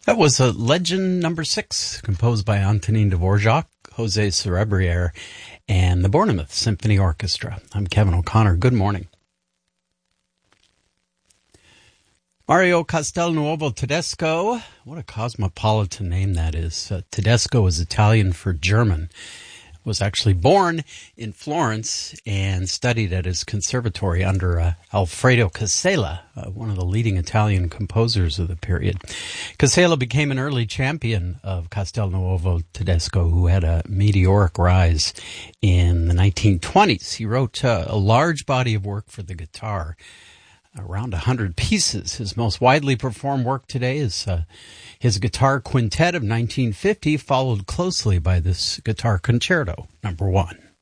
That was a Legend Number 6, composed by Antonin Dvorak, Jose Cerebriere, and the Bournemouth Symphony Orchestra. I'm Kevin O'Connor. Good morning. Mario Castelnuovo Tedesco, what a cosmopolitan name that is. Tedesco is Italian for German. Was actually born in Florence and studied at his conservatory under Alfredo Casella, one of the leading Italian composers of the period. Casella became an early champion of Castelnuovo Tedesco, who had a meteoric rise in the 1920s. He wrote a large body of work for the guitar, around 100 pieces. His most widely performed work today is his Guitar Quintet of 1950, followed closely by this Guitar Concerto, number 1.